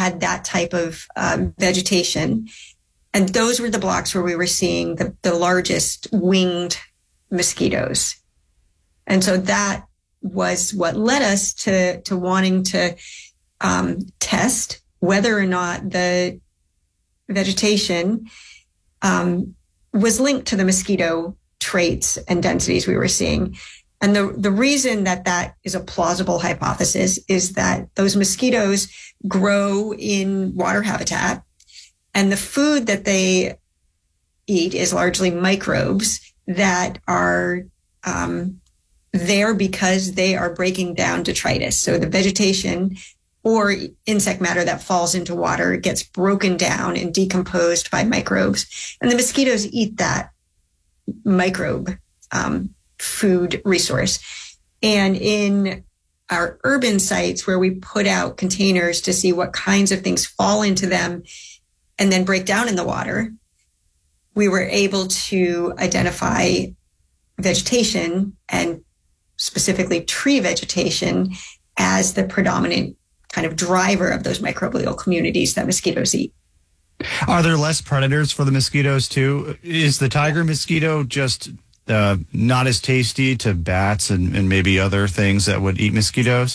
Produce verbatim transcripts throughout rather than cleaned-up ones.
had that type of um, vegetation. And those were the blocks where we were seeing the, the largest winged mosquitoes. And so that was what led us to, to wanting to um, test whether or not the vegetation um, was linked to the mosquito traits and densities we were seeing. And the, the reason that that is a plausible hypothesis is that those mosquitoes grow in water habitat, and the food that they eat is largely microbes that are um, there because they are breaking down detritus. So the vegetation or insect matter that falls into water gets broken down and decomposed by microbes. And the mosquitoes eat that microbe um, food resource. And in our urban sites where we put out containers to see what kinds of things fall into them and then break down in the water, we were able to identify vegetation, and specifically tree vegetation, as the predominant kind of driver of those microbial communities that mosquitoes eat. Are there less predators for the mosquitoes too? Is the tiger mosquito just uh, not as tasty to bats and, and maybe other things that would eat mosquitoes?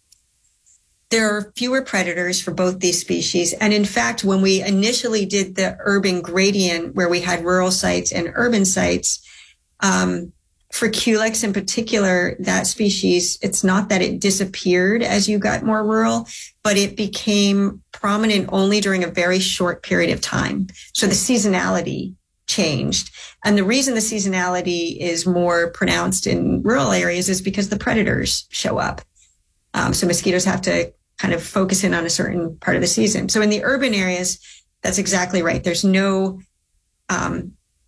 There are fewer predators for both these species. And in fact, when we initially did the urban gradient, where we had rural sites and urban sites, um, for Culex in particular, that species, it's not that it disappeared as you got more rural, but it became prominent only during a very short period of time. So the seasonality changed. And the reason the seasonality is more pronounced in rural areas is because the predators show up. Um, so mosquitoes have to kind of focus in on a certain part of the season. So in the urban areas, that's exactly right. There's no, um,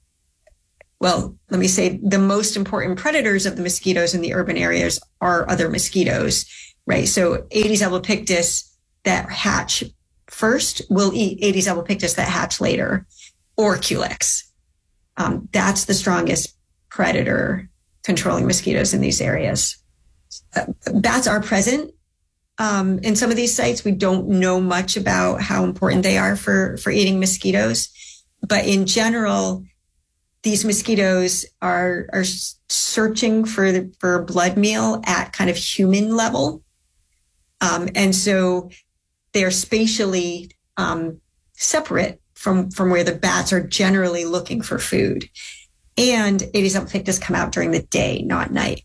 well, let me say the most important predators of the mosquitoes in the urban areas are other mosquitoes, right? So Aedes albopictus that hatch first will eat Aedes albopictus that hatch later, or Culex. Um, that's the strongest predator controlling mosquitoes in these areas. Uh, bats are present um, in some of these sites. We don't know much about how important they are for, for eating mosquitoes, but in general, these mosquitoes are are searching for the, for blood meal at kind of human level, um, and so they are spatially um, separate from from where the bats are generally looking for food. And Aedes albopictus come out during the day, not night.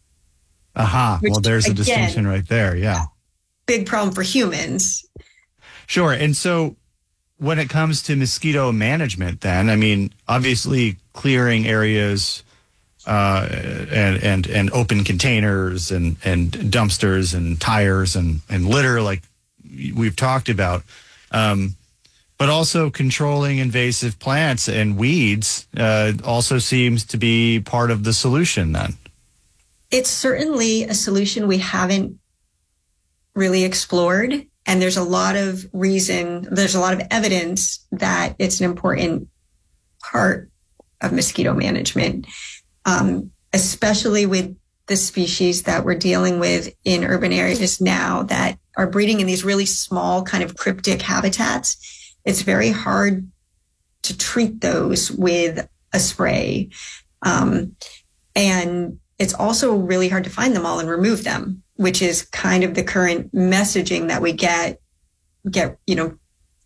Aha. Which, well, there's a again, distinction right there. Yeah. Big problem for humans. Sure. And so when it comes to mosquito management, then, I mean, obviously clearing areas uh, and, and, and open containers and, and dumpsters and tires and, and litter, like we've talked about, um, but also controlling invasive plants and weeds uh, also seems to be part of the solution then. It's certainly a solution we haven't really explored. And there's a lot of reason, there's a lot of evidence that it's an important part of mosquito management, um, especially with the species that we're dealing with in urban areas now that are breeding in these really small kind of cryptic habitats. It's very hard to treat those with a spray. Um, and it's also really hard to find them all and remove them, which is kind of the current messaging that we get, get, you know,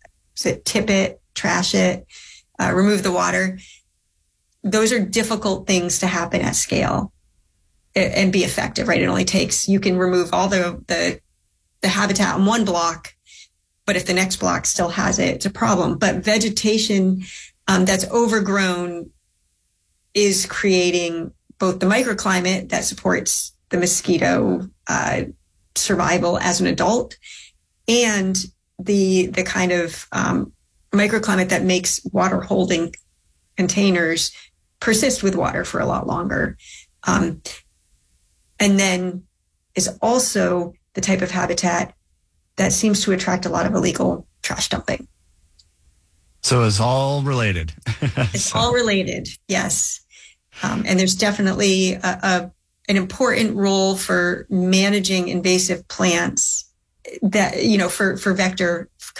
tip it, trash it, uh, remove the water. Those are difficult things to happen at scale and be effective, right? It only takes, you can remove all the, the, the habitat on one block, but if the next block still has it, it's a problem. But vegetation um, that's overgrown is creating both the microclimate that supports the mosquito uh, survival as an adult and the the kind of um, microclimate that makes water holding containers persist with water for a lot longer. Um, and then is also the type of habitat that seems to attract a lot of illegal trash dumping. So it's all related. It's so. all related, yes. Um, and there's definitely a, a an important role for managing invasive plants that, you know, for, for vector